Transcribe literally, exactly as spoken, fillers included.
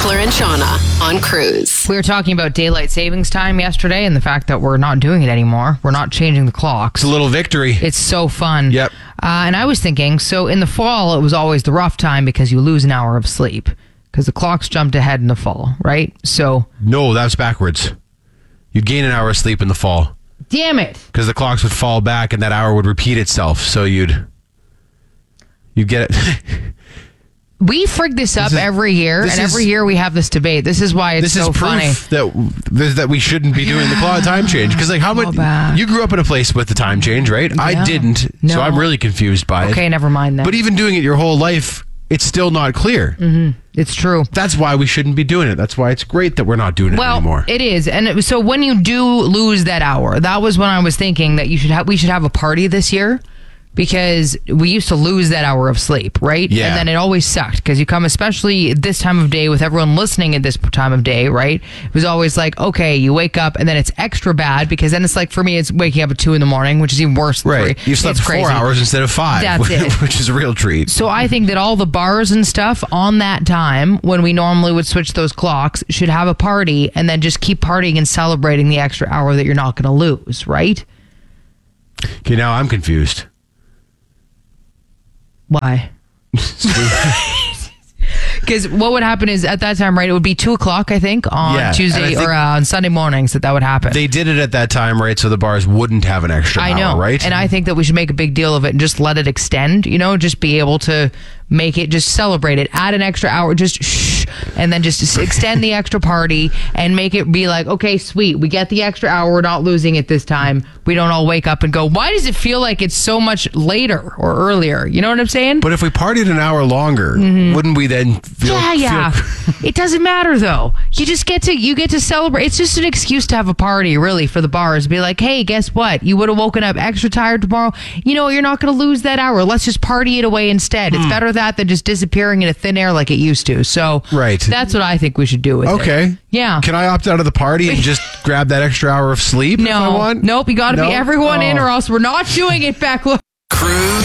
Beckler and Shauna on Cruise. We were talking about daylight savings time yesterday and the fact that we're not doing it anymore. We're not changing the clocks. It's a little victory. It's so fun. Yep. Uh, and I was thinking, so in the fall, it was always the rough time because you lose an hour of sleep because the clocks jumped ahead in the fall, right? So. No, that's backwards. You'd gain an hour of sleep in the fall. Damn it. Because the clocks would fall back and that hour would repeat itself. So you'd, you'd get it. We frig this up This is- every year, and this every is- year we have this debate. This is why it's This so is funny. proof that that we shouldn't be doing the clock time change. Because like how Go much back. you grew up in a place with the time change, right? I Yeah. didn't, No. so I'm really confused by it. Okay, never mind that. But even doing it your whole life, it's still not clear. Mm-hmm. It's true. That's why we shouldn't be doing it. That's why it's great that we're not doing it Well, anymore. it is, and it, so when you do lose that hour, that was when I was thinking that you should have we should have a party this year. Because we used to lose that hour of sleep, right? Yeah. And then it always sucked because you come, especially this time of day with everyone listening at this time of day, right? It was always like, okay, you wake up and then it's extra bad because then it's like, for me, it's waking up at two in the morning, which is even worse than right. three. You slept It's four crazy. hours instead of five, That's it. which is a real treat. So I think that all the bars and stuff on that time when we normally would switch those clocks should have a party and then just keep partying and celebrating the extra hour that you're not going to lose, right? Okay, now I'm confused. Why? Because what would happen is at that time, right? It would be two o'clock, I think, on Yeah, and I Tuesday think or uh, on Sunday mornings that that would happen. They did it at that time, right? So the bars wouldn't have an extra I hour, know, right? and I think that we should make a big deal of it and just let it extend. You know, just be able to make it, just celebrate it, add an extra hour, just shh, and then just extend the extra party and make it be like, okay, sweet, we get the extra hour, we're not losing it this time. We don't all wake up and go, why does it feel like it's so much later or earlier? You know what I'm saying? But if we partied an hour longer, wouldn't we then feel... Yeah, yeah. feel- It doesn't matter though. You just get to you get to celebrate. It's just an excuse to have a party, really, for the bars. Be like, hey, guess what? You would have woken up extra tired tomorrow. You know, you're not going to lose that hour. Let's just party it away instead. It's better that than just disappearing into thin air like it used to. So, Right. that's what I think we should do with it. Okay. Yeah. Can I opt out of the party and just grab that extra hour of sleep if I No, want? nope. You got to No? be everyone in, Oh. or else we're not doing it back. Look. Cruise.